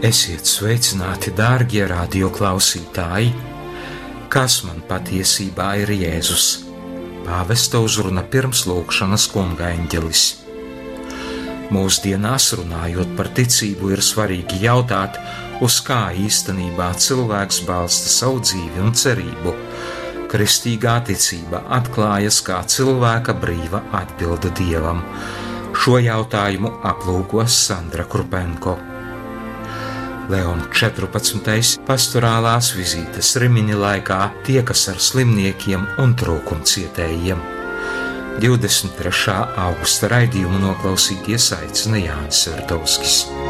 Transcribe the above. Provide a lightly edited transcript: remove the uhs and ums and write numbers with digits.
Esiet sveicināti, dārgie radioklausītāji! Kas man patiesībā ir Jēzus? Pāvesta uzruna pirms lūgšanas kunga eņģelis. Mūsdienās runājot par ticību ir svarīgi jautāt, uz kā īstenībā cilvēks balsta savu dzīvi un cerību. Kristīgā ticība atklājas kā cilvēka brīva atbilde Dievam. Šo jautājumu aplūkos Sandra Krupenko. Leona 14. pastorālās vizītes Rimini laikā tiekas ar slimniekiem un trūkumcietējiem. 23. augusta raidījumu noklausīties aicina Jānis Vertovskis.